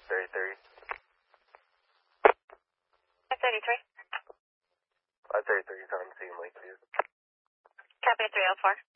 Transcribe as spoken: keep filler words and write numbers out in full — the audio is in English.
thirty-three. five thirty-three. five thirty-three is on scene, Lakeview. Copy three oh four.